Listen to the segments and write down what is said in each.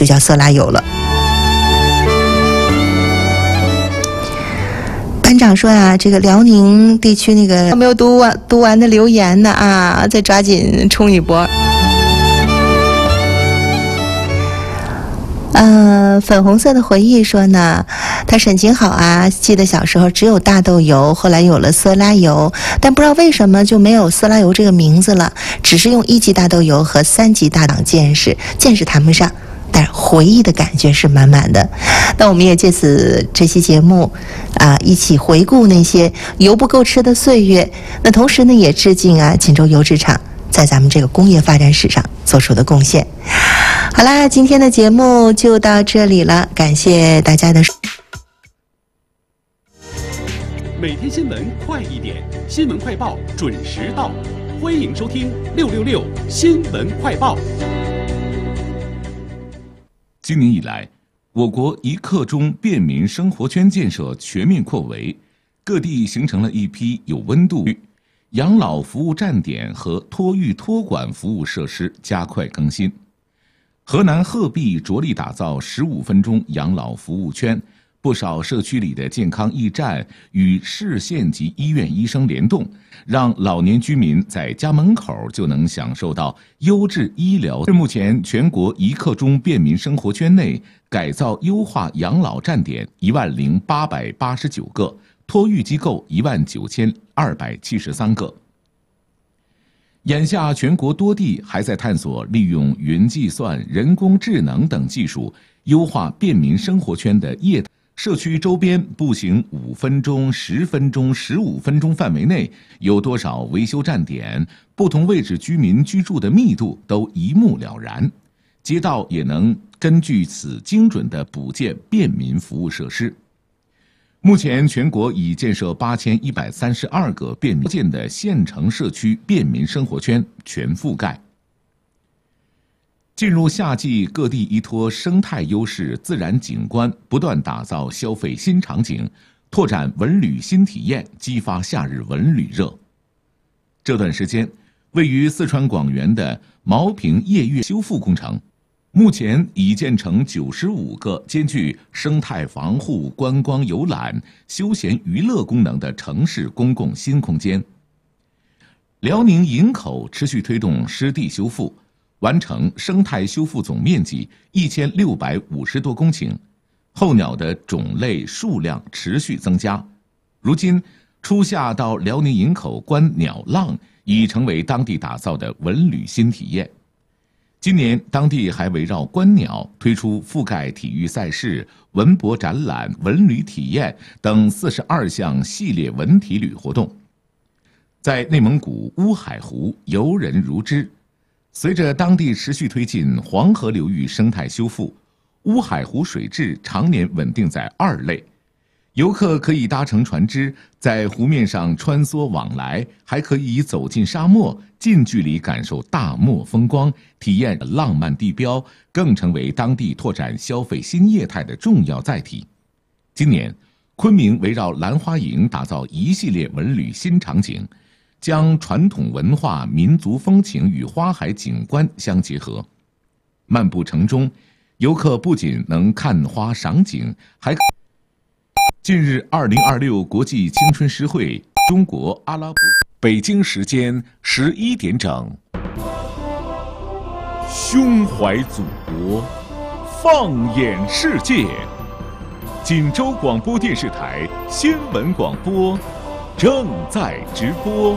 就叫色拉油了。班长说啊，这个辽宁地区那个没有读完的留言呢啊，再抓紧冲一波。粉红色的回忆说呢，他沈晴好啊，记得小时候只有大豆油，后来有了色拉油，但不知道为什么就没有色拉油这个名字了，只是用1级大豆油和3级大党见识谈不上，但回忆的感觉是满满的。那我们也借此这期节目一起回顾那些油不够吃的岁月，那同时呢也致敬锦州油脂厂在咱们这个工业发展史上做出的贡献。好啦，今天的节目就到这里了，感谢大家的每天新闻快一点，新闻快报准时到，欢迎收听666新闻快报。 今年以来，我国一刻钟便民生活圈建设全面扩围，各地形成了一批有温度养老服务站点和托育托管服务设施加快更新。河南鹤壁着力打造15分钟养老服务圈，不少社区里的健康驿站与市县级医院医生联动，让老年居民在家门口就能享受到优质医疗。目前全国一刻钟便民生活圈内改造优化养老站点10889个，托育机构19273个。眼下，全国多地还在探索利用云计算、人工智能等技术，优化便民生活圈的业态。社区周边步行5分钟、10分钟、15分钟范围内有多少维修站点，不同位置居民居住的密度都一目了然。街道也能根据此精准地补建便民服务设施。目前，全国已建设8132个便民建的县城社区便民生活圈全覆盖。进入夏季，各地依托生态优势、自然景观，不断打造消费新场景，拓展文旅新体验，激发夏日文旅热。这段时间，位于四川广元的茅坪夜月修复工程，目前已建成95个兼具生态防护、观光游览、休闲娱乐功能的城市公共新空间。辽宁营口持续推动湿地修复，完成生态修复总面积1650多公顷，候鸟的种类数量持续增加。如今，初夏到辽宁营口观鸟浪已成为当地打造的文旅新体验。今年，当地还围绕观鸟推出覆盖体育赛事、文博展览、文旅体验等42项系列文体旅活动。在内蒙古乌海湖游人如织，随着当地持续推进黄河流域生态修复，乌海湖水质常年稳定在2类。游客可以搭乘船只在湖面上穿梭往来，还可以走进沙漠，近距离感受大漠风光，体验浪漫地标，更成为当地拓展消费新业态的重要载体。今年，昆明围绕兰花楹打造一系列文旅新场景，将传统文化、民族风情与花海景观相结合。漫步城中，游客不仅能看花赏景，还近日2026国际青春诗会中国阿拉伯北京时间11点整，胸怀祖国，放眼世界。锦州广播电视台新闻广播正在直播。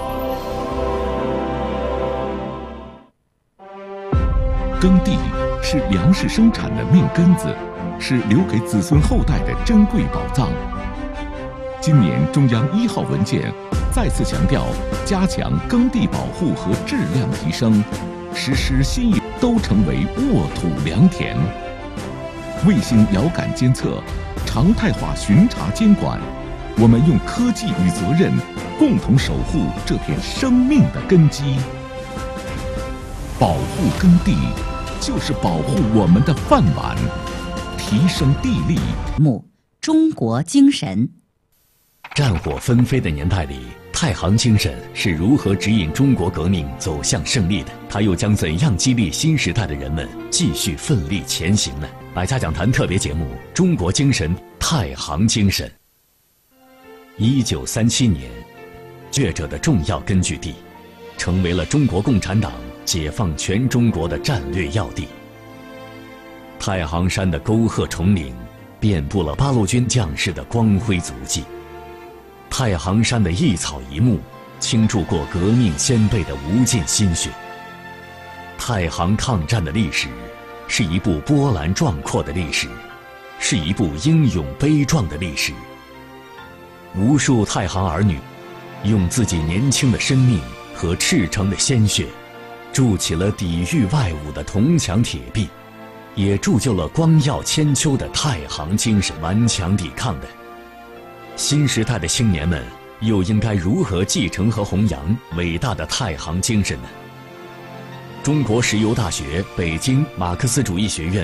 耕地是粮食生产的命根子，是留给子孙后代的珍贵宝藏。今年中央1号文件再次强调，加强耕地保护和质量提升，实施新都成为沃土良田。卫星遥感监测，常态化巡查监管，我们用科技与责任共同守护这片生命的根基。保护耕地，就是保护我们的饭碗，提升地力。 中国精神。 战火纷飞的年代里， 太行精神是如何指引中国革命走向胜利的？它又将怎样激励新时代的人们继续奋力前行呢？百家讲坛特别节目《中国精神，太行精神》。1937年，学者的重要根据地，成为了中国共产党解放全中国的战略要地。太行山的沟壑重岭，遍布了八路军将士的光辉足迹。太行山的一草一木，倾注过革命先辈的无尽心血。太行抗战的历史，是一部波澜壮阔的历史，是一部英勇悲壮的历史。无数太行儿女，用自己年轻的生命和赤诚的鲜血，筑起了抵御外侮的铜墙铁壁，也铸就了光耀千秋的太行精神，顽强抵抗的。新时代的青年们又应该如何继承和弘扬伟大的太行精神呢？中国石油大学北京马克思主义学院